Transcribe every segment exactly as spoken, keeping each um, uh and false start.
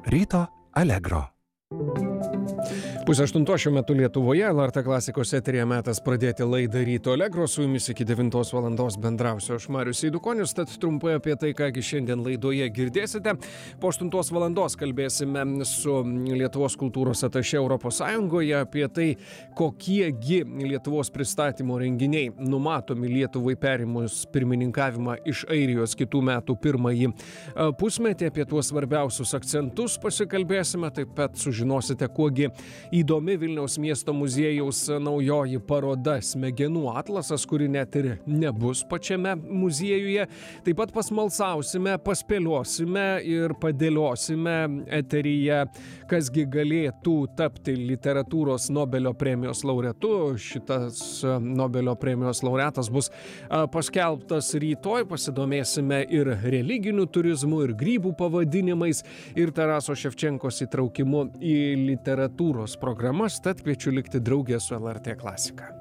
Ryto Allegro. Pusė aštuntos šiuo metu Lietuvoje, L R T klasikos eteryje metas pradėti laidą Ryto Allegro, su jumis iki devintos valandos bendrausiu aš Marius Eidukonis, tad trumpai apie tai, kągi šiandien laidoje girdėsite. Po aštuntos valandos kalbėsime su Lietuvos kultūros atašė Europos Sąjungoje apie tai, kokiegi Lietuvos pristatymo renginiai numatomi Lietuvai perimus pirmininkavimą iš Airijos kitų metų pirmąjį pusmetį. Apie tuos svarbiausius akcentus pasikalbėsime, taip pat sužinosite, kuogi įdomi Vilniaus miesto muziejaus naujoji paroda Smegenų atlasas, kuri net ir nebus pačiame muziejuje. Taip pat pasmalsausime, paspėliosime ir padėliosime eteryje, kasgi galėtų tapti literatūros Nobelio premijos laureatu. Šitas Nobelio premijos laureatas bus paskelbtas rytoj. Pasidomėsime ir religiniu turizmu, ir grybų pavadinimais, ir Taraso Ševčenkos įtraukimu į literatūros programas, tad kviečiu likti draugė su L R T klasika.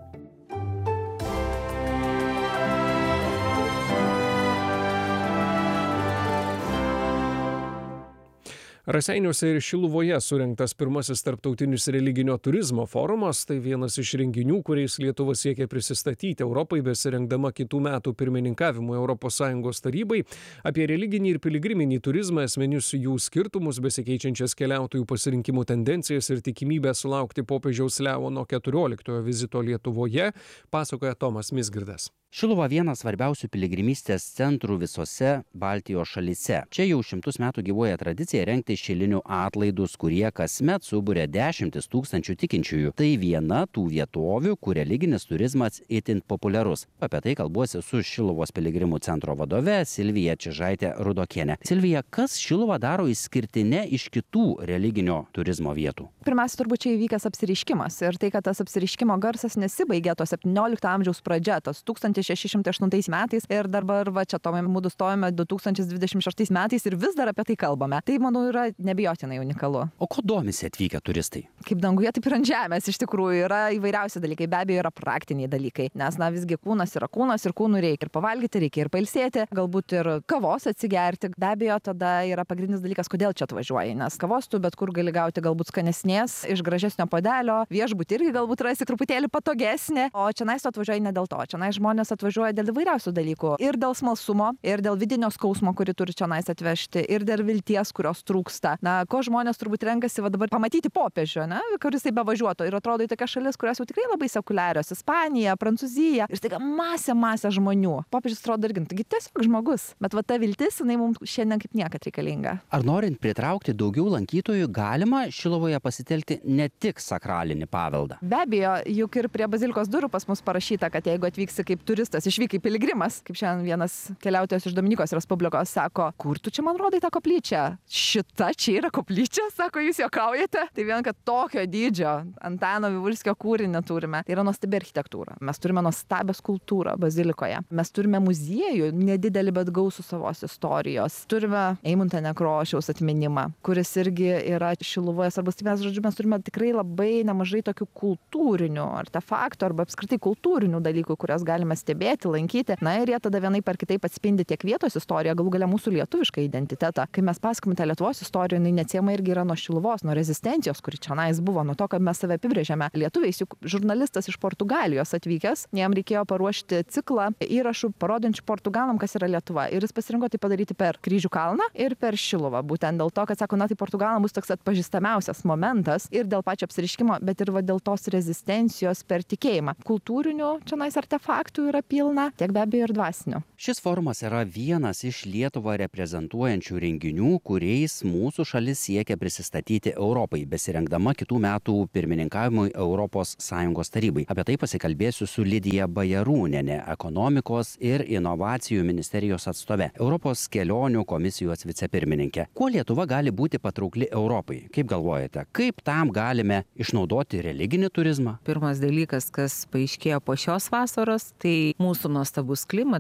Raseiniuose ir Šiluvoje surengtas pirmasis tarptautinis religinio turizmo forumas. Tai vienas iš renginių, kuriais Lietuva siekia prisistatyti Europai, besirengdama kitų metų pirmininkavimui Europos Sąjungos tarybai. Apie religinį ir piligriminį turizmą, esminius jų skirtumus, besikeičiančias keliautojų pasirinkimų tendencijas ir tikimybę sulaukti popiežiaus Leono keturioliktojo vizito Lietuvoje, pasakoja Tomas Misgirdas. Šiluva vienas svarbiausių piligrimystės centrų visose Baltijos šalyse. Čia jau šimtus metų gyvuoja tradicija rengti šilinių atlaidus, kurie kasmet suburia dešimtis tūkstančių tikinčiųjų. Tai viena tų vietovių, kur religinis turizmas itin populiarus. Apie tai kalbuosi su Šiluvos piligrimų centro vadove Silvija Čižaitė Rudokienė. Silvija, kas Šiluvą daro išskirtinę iš kitų religinio turizmo vietų? Pirmiausia, turbūt čia įvykęs apsireiškimas. Ir tai, kad tas apsireiškimo garsas nesibaigė to septyniolikto amžiaus pradžia, tos tūkstantis šeši šimtai aštuntais metais, ir dabar va čia tomai mūdu stojame du tūkstančiai dvidešimt šeštais metais ir vis dar apie tai kalbame. Tai, manau, yra nebijotinai unikalu. O ko domisi atvykę turistai? Kaip danguje, taip ir ant žemės iš tikrųjų yra įvairiausi dalykai. Be abejo, yra praktiniai dalykai, nes, na, visgi kūnas yra kūnas ir kūnų reikia ir pavalgyti, reikia ir pailsėti, galbūt ir kavos atsigerti. Be abejo, tada yra pagrindinis dalykas, kodėl čia atvažiuoji, nes kavos tu bet kur gali gauti galbūt skanesnės, iš gražesnio puodelio, viešbutį irgi galbūt rasi truputėlį patogesnė, o čia nais tu atvažiuoji ne dėl to. Čia nais žmonės atvažiuoja dėl įvairiausių dalykų. Ir dėl smalsumo, ir dėl vidinio skausmo, kurį turi čia nais atvežti, ir dėl vilties, kurios trūksta. Na, ko žmonės turbūt renkasi va dabar pamatyti popiežių, ne, kuris tai bevažiuotų. Ir atrodo į tokias šalis, kurios jau tikrai labai sekuliarios. Ispanija, Prancūzija. Ir staiga masė, masė žmonių. Popiežius atrodo irgi, taigi tiesiog žmogus. Bet va ta viltis, jinai mums šiandien kaip niekad reikalinga. Ar norint pritraukti daugiau lankytojų, galima Šiluvoje pasitelkti ne tik sakralinį paveldą? Be abejo, juk ir prie bazilikos durų pas mus parašyta, kad jeigu atvyksi kaip turistas, išvykai piligrimas, kaip šiandien vienas keliautojas iš Dominikos Respublikos sako, kur tu čia man rodai tą koplyčią? Šita čia yra koplyčia, sako, jūs juokaujate? Tai vien, kad tokio dydžio Antano Vivulskio kūrinį turime. Tai yra nuostabi architektūra. Mes turime nuostabią skulptūrą bazilikoje. Mes turime muziejų, nedidelį, bet gausų savos istorijos. Turime Eimunto Nekrošiaus atminimą, kuris irgi yra Šiluvoje svarbus. Mes, žodžiu, mes turime tikrai labai nemažai tokių kultūrinių artefaktų arba apskritai kultūrinių dalykų, kurias galime stebėti, lankyti. Na ir jie tada vienaip ar kitaip atspindi tiek vietos istoriją, galų gale mūsų lietuvišką identitetą. Kai mes pasakome tą Lietuvos istoriją, jinai neatsiejama irgi yra nuo Šiluvos, nuo rezistencijos, kuri čionais buvo, nuo to, kad mes save apibrėžėme lietuviais. Juk žurnalistas iš Portugalijos atvykęs, jam reikėjo paruošti ciklą įrašų parodančių Portugalam, kas yra Lietuva. Ir jis pasirinko tai padaryti per Kryžių kalną ir per Šiluvą. Būtent dėl to, kad sako, na tai Portugalam bus toks atpažįstamiausias momentas ir dėl pačio apsireiškimo, bet ir va dėl tos rezistencijos per tikėjimą. Kultūrinių čionais artefaktų yra pilna, tiek be abejo ir dvasinių. Šis forumas yra vienas iš Lietuvą reprezentuojančių renginių, kuriais mūsų šalis siekia prisistatyti Europai, besirengdama kitų metų pirmininkavimui Europos Sąjungos tarybai. Apie tai pasikalbėsiu su Lidija Bajarūnienė, ekonomikos ir inovacijų ministerijos atstove, Europos kelionių komisijos vicepirmininkė. Kuo Lietuva gali būti patraukli Europai? Kaip galvojate, kaip tam galime išnaudoti religinį turizmą? Pirmas dalykas, kas paaiškėjo po šios vasaros, tai mūsų nuostabus klimatas.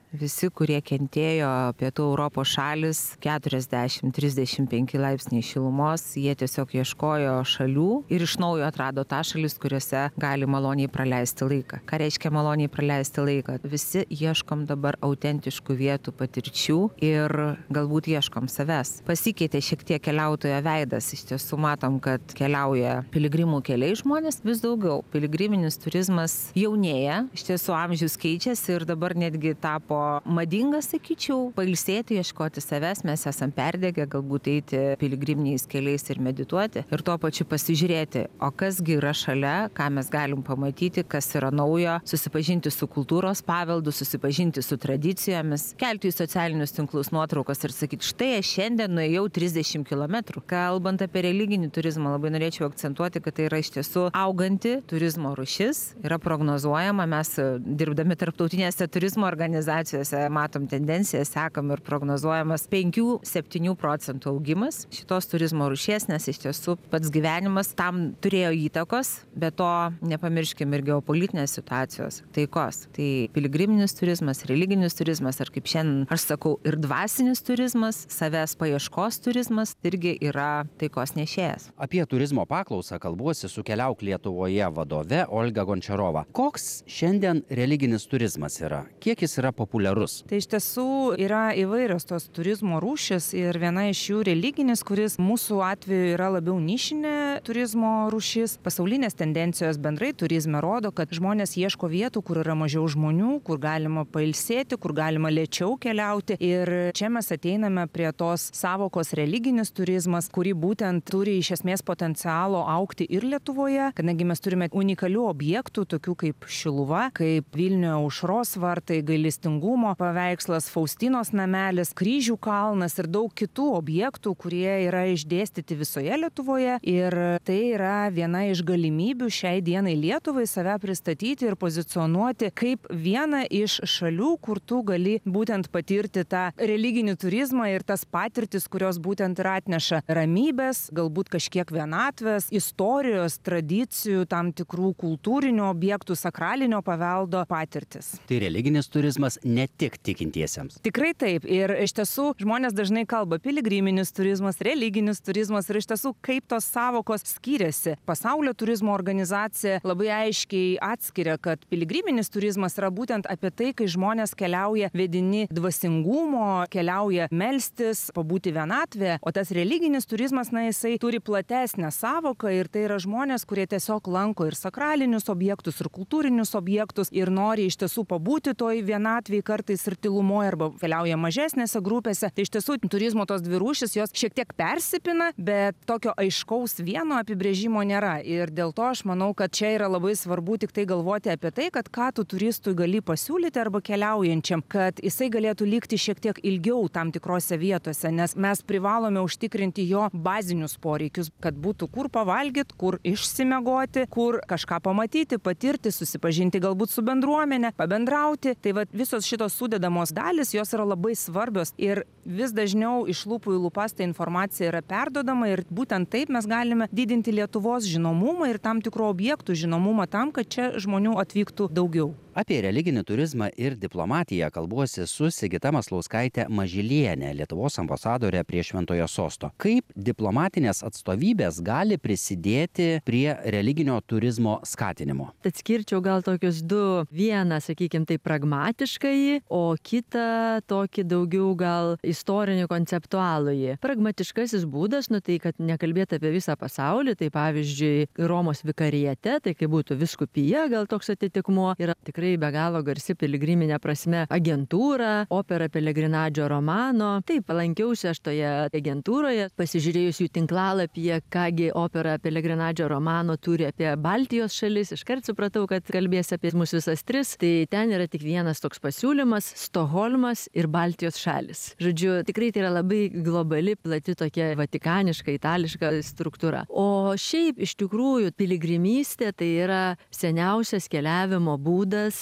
Visi, kurie kentėjo pietų Europos šalis, keturiasdešimt trisdešimt penki laipsniai šilumos, jie tiesiog ieškojo šalių ir iš naujo atrado tą šalis, kuriuose gali maloniai praleisti laiką. Ką reiškia maloniai praleisti laiką? Visi ieškom dabar autentiškų vietų, patirčių ir galbūt ieškom savęs. Pasikeitė šiek tiek keliautojo veidas. Iš tiesų matom, kad keliauja piligrimų keliai žmonės vis daugiau. Piligriminis turizmas jaunėja, iš tiesų amžius keičiasi ir dabar netgi tapo madingas, sakyčiau, pailsėti, ieškoti savęs. Mes esam perdegę, galbūt eiti piligriminiais keliais ir medituoti ir tuo pačiu pasižiūrėti, o kasgi yra šalia, ką mes galim pamatyti, kas yra naujo, susipažinti su kultūros paveldu, susipažinti su tradicijomis, kelti į socialinius tinklus nuotraukas ir sakyti, štai aš šiandien nuėjau trisdešimt kilometrų. Kalbant apie religinį turizmą, labai norėčiau akcentuoti, kad tai yra iš tiesų auganti turizmo rūšis, yra prognozuojama, mes dirbdami tarptautinėse turizmo organizacijose matom tendenciją, sekam ir prognozuojamas penkių septynių procentų augimas šitos turizmo rūšies, nes iš tiesų pats gyvenimas tam turėjo įtakos, bet to nepamirškim ir geopolitinės situacijos, taikos. Tai piligriminis turizmas, religinis turizmas, ar kaip šiandien aš sakau, ir dvasinis turizmas, savęs paieškos turizmas irgi yra taikos nešėjas. Apie turizmo paklausą kalbuosi su Keliauk Lietuvoje vadove Olga Gončarova. Koks šiandien religinis turizmas yra? Kiek jis yra populiarus? Tai iš tiesų yra įvairios tos turizmo rūšis ir viena iš jų religinis, kuris mūsų atveju yra labiau nišinė turizmo rūšis. Pasaulinės tendencijos bendrai turizme rodo, kad žmonės ieško vietų, kur yra mažiau žmonių, kur galima pailsėti, kur galima lėčiau keliauti. Ir čia mes ateiname prie tos savokos religinis turizmas, kuri būtent turi iš esmės potencialo augti ir Lietuvoje, kadangi mes turime unikalių objektų, tokių kaip Šiluva, kaip Vilniuje Aušros vartai, gailestingumo paveikslas, Faustinos namelis, Kryžių kalnas ir daug kitų objektų, kurie yra išdėstyti visoje Lietuvoje. Ir tai yra viena iš galimybių šiai dienai Lietuvai save pristatyti ir pozicionuoti kaip vieną iš šalių, kur tu gali būtent patirti tą religinį turizmą ir tas patirtis, kurios būtent ir atneša ramybės, galbūt kažkiek vienatvės, istorijos, tradicijų, tam tikrų kultūrinių objektų, sakralinio paveldo patirtis. Tai religinis turizmas ne tik tikintiesiems. Tikrai taip. Ir iš tiesų žmonės dažnai kalba piligriminis turizmas, religinis turizmas ir iš tiesų kaip tos savokos skiriasi. Pasaulio turizmo organizacija labai aiškiai atskiria, kad piligriminis turizmas yra būtent apie tai, kai žmonės keliauja vedini dvasingumo, keliauja melstis, pabūti vienatvėje, o tas religinis turizmas, na, jisai turi platesnę savoką ir tai yra žmonės, kurie tiesiog lanko ir sakralinius objektus, ir kultūrinius objektus ir nori iš tiesų pabūti toj vienatvėje kartais ir tylumoje arba keliauja mažesnėse grupėse. Tai iš tiesų turizmo tos dvi rūšis, jos šiek tiek persipina, bet tokio aiškaus vieno apibrėžimo nėra. Ir dėl to aš manau, kad čia yra labai svarbu tik tai galvoti apie tai, kad ką tu turistui gali pasiūlyti arba keliaujančiam, kad jisai galėtų likti šiek tiek ilgiau tam tikrose vietose, nes mes privalome užtikrinti jo bazinius poreikius, kad būtų kur pavalgyti, kur išsimegoti, kur kažką pamatyti, patirti, susipažinti galbūt su bendruomenė, pabendrauti. Tai va, visos šitos sudedamos dalis, jos yra labai svarbios ir vis dažniau iš lūpų į lūpas ta informacija yra perdodama ir būtent taip mes galime didinti Lietuvos žinomumą ir tam tikrų objektų žinomumą tam, kad čia žmonių atvyktų daugiau. Apie religinį turizmą ir diplomatiją kalbuosi su Sigita Maslauskaitė Mažylienė, Lietuvos ambasadorė prie Šventojo Sosto. Kaip diplomatinės atstovybės gali prisidėti prie religinio turizmo skatinimo? Atskirčiau gal tokius du. Vieną, sakykime, tai pragmatiškai, o kitą tokį daugiau gal istorinį konceptualųjį. Pragmatiškasis būdas, nu tai, kad nekalbėti apie visą pasaulį, tai pavyzdžiui, Romos vikarijate, tai kaip būtų viskupija, gal toks atitikmuo, yra tikrai be galo garsi piligriminė prasme agentūra, opera Pellegrinadžio Romano. Taip, palankiausi aš toje agentūroje, pasižiūrėjus jų tinklalapyje, kągi opera Pellegrinadžio Romano turi apie Baltijos šalis, iškart supratau, kad kalbės apie mus visas tris, tai ten yra tik vienas toks pasiūlymas - Stokholmas ir Baltijos šalis. Žodžiu, tikrai tai yra labai globali, plati tokia vatikaniška, itališka struktūra. O šiaip iš tikrųjų piligrimystė tai yra seniausias keliavimo būdas